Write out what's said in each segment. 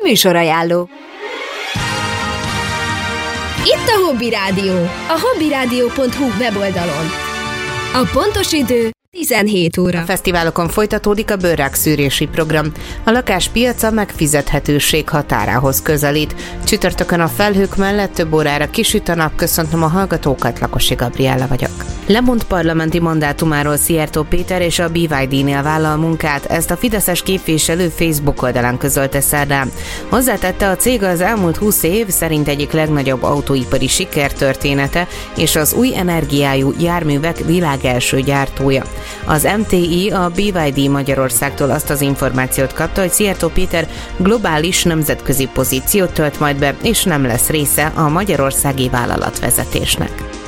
Műsorajánló. Itt a Hobby Rádió, a hobbyradio.hu weboldalon. A pontos idő 17 óra. A fesztiválokon folytatódik a bőrrákszűrési program. A lakáspiaca megfizethetőség határához közelít. Csütörtökön a felhők mellett több órára kisüt a nap. Köszöntöm a hallgatókat, Lakosi Gabriella vagyok. Lemond parlamenti mandátumáról Szijjártó Péter és a BYD-nél vállal munkát, ezt a fideszes képviselő Facebook oldalán közölte szerdán. Hozzátette, a cég az elmúlt 20 év szerint egyik legnagyobb autóipari sikertörténete és az új energiájú járművek világelső gyártója. Az MTI a BYD Magyarországtól azt az információt kapta, hogy Szijjártó Péter globális nemzetközi pozíciót tölt majd be, és nem lesz része a magyarországi vállalatvezetésnek.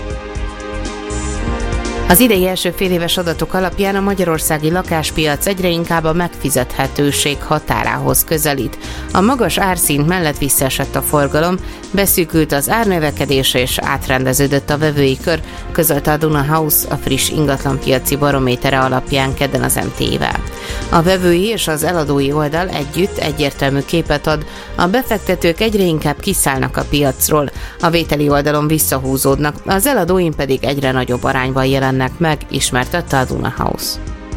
Az idei első féléves adatok alapján a magyarországi lakáspiac egyre inkább a megfizethetőség határához közelít. A magas árszint mellett visszaesett a forgalom, beszűkült az árnövekedés és átrendeződött a vevői kör, közölte a Duna House a friss ingatlanpiaci barométere alapján kedden az MT-vel. A vevői és az eladói oldal együtt egyértelmű képet ad, a befektetők egyre inkább kiszállnak a piacról, a vételi oldalon visszahúzódnak, az eladóin pedig egyre nagyobb arányban jelennek meg, ismertette a Duna House.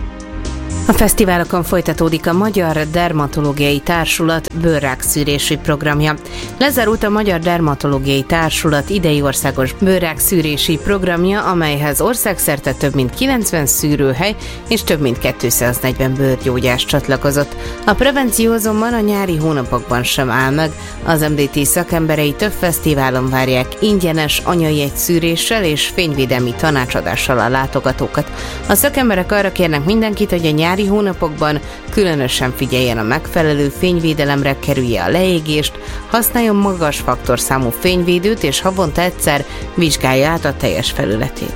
A fesztiválokon folytatódik a Magyar Dermatológiai Társulat bőrrákszűrési programja. Lezárult a Magyar Dermatológiai Társulat idei országos bőrrákszűrési programja, amelyhez országszerte több mint 90 szűrőhely és több mint 240 bőrgyógyász csatlakozott. A prevenció azonban a nyári hónapokban sem áll meg. Az MDT szakemberei több fesztiválon várják ingyenes anyai egyszűréssel és fényvédelmi tanácsadással a látogatókat. A szakemberek arra kérnek mindenkit, hogy a nyári hónapokban különösen figyeljen a megfelelő fényvédelemre, kerülje a leégést, használjon magas faktorszámú fényvédőt és havonta egyszer vizsgálja át a teljes felületét.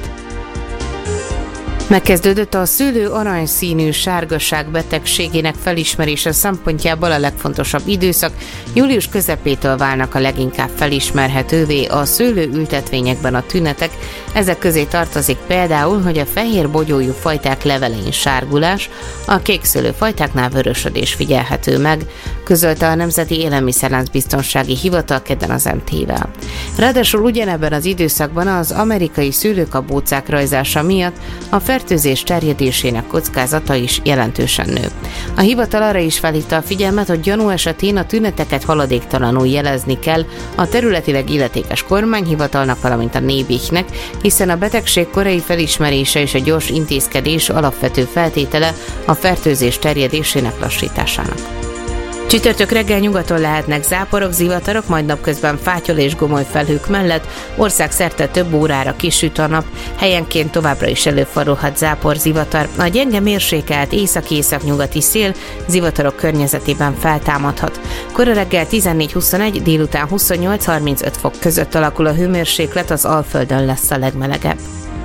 Megkezdődött a szőlő aranyszínű sárgaság betegségének felismerése szempontjából a legfontosabb időszak. Július közepétől válnak a leginkább felismerhetővé a szőlőültetvényekben a tünetek. Ezek közé tartozik például, hogy a fehér bogyójú fajták levelén sárgulás, a kékszőlő fajtáknál vörösödés figyelhető meg, közölte a Nemzeti Élelmiszerláncbiztonsági Hivatal kedden az MT-vel. Ráadásul ugyanebben az időszakban az amerikai szőlőkabócák rajzása miatt a fertőzés terjedésének kockázata is jelentősen nő. A hivatal arra is felhívta a figyelmet, hogy gyanú esetén a tüneteket haladéktalanul jelezni kell a területileg illetékes kormányhivatalnak, valamint a NÉBIH-nek, hiszen a betegség korai felismerése és a gyors intézkedés alapvető feltétele a fertőzés terjedésének lassításának. Csütörtök reggel nyugaton lehetnek záporok, zivatarok, majd napközben fátyol és gomoly felhők mellett országszerte több órára kisüt a nap, helyenként továbbra is előfordulhat zápor, zivatar. A gyenge mérsékelt észak-északnyugati szél zivatarok környezetében feltámadhat. Kora reggel 14-21, délután 28-35 fok között alakul a hőmérséklet, az Alföldön lesz a legmelegebb.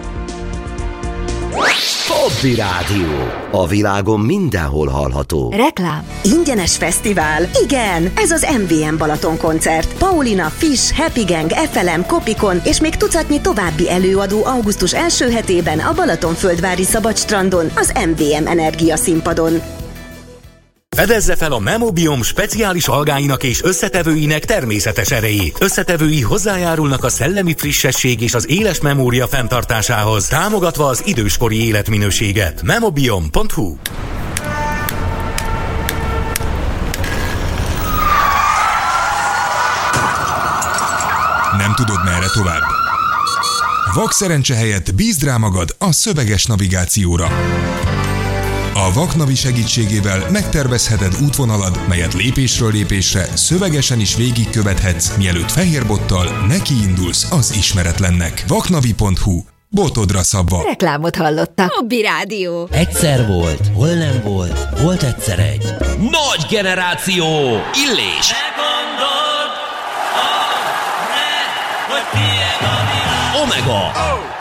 Hobby Rádió. A világon mindenhol hallható. Reklám. Ingyenes fesztivál? Igen! Ez az MVM Balaton koncert. Paulina, Fish, Happy Gang, FLM, Kopikon és még tucatnyi további előadó augusztus első hetében a Balatonföldvári Szabadstrandon, az MVM Energia színpadon. Fedezze fel a Memobiom speciális algáinak és összetevőinek természetes erejét. Összetevői hozzájárulnak a szellemi frissesség és az éles memória fenntartásához, támogatva az időskori életminőséget. Memobiom.hu. Nem tudod, merre tovább? Vakszerencse helyett bízd rá magad a szöveges navigációra. A Vaknavi segítségével megtervezheted útvonalad, melyet lépésről lépésre szövegesen is végigkövethetsz, mielőtt fehérbottal nekiindulsz az ismeretlennek. Vaknavi.hu. Botodra szabva. Reklámot hallotta. Hobby Rádió. Egyszer volt, hol nem volt, volt egyszer egy nagy generáció. Illés. Omega.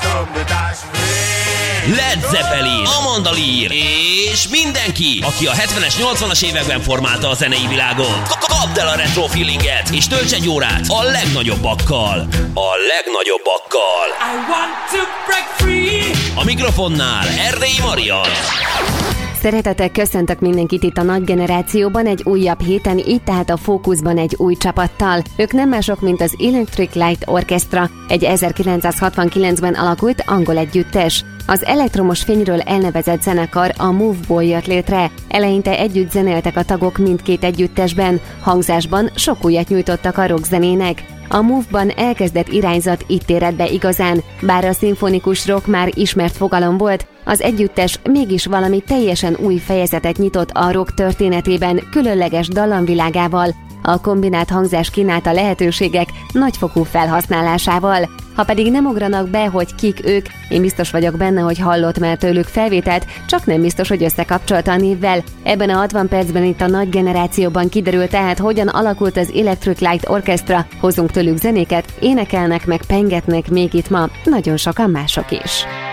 Led Zeppelin, Amanda Lear és mindenki, aki a 70-es, 80-as években formálta a zenei világon. Kapd el a retro feelinget, és tölts egy órát a legnagyobbakkal. A legnagyobbakkal. I want to break free. A mikrofonnál Erdélyi Marian. Szeretettel köszöntök mindenkit itt a Nagy Generációban egy újabb héten, így tehát a fókuszban egy új csapattal. Ők nem mások, mint az Electric Light Orchestra, egy 1969-ben alakult angol együttes. Az elektromos fényről elnevezett zenekar, a Move-ból jött létre. Eleinte együtt zenéltek a tagok mindkét együttesben, hangzásban sok újat nyújtottak a rockzenének. A Move-ban elkezdett irányzat itt érett be igazán, bár a szimfonikus rock már ismert fogalom volt, az együttes mégis valami teljesen új fejezetet nyitott a rock történetében, különleges dallamvilágával, a kombinált hangzás kínálta lehetőségek nagyfokú felhasználásával. Ha pedig nem ugranak be, hogy kik ők, én biztos vagyok benne, hogy hallott már tőlük felvételt, csak nem biztos, hogy összekapcsolta a névvel. Ebben a 60 percben itt a Nagy Generációban kiderül tehát, hogyan alakult az Electric Light Orchestra, hozunk tőlük zenéket, énekelnek meg pengetnek még itt ma nagyon sokan mások is.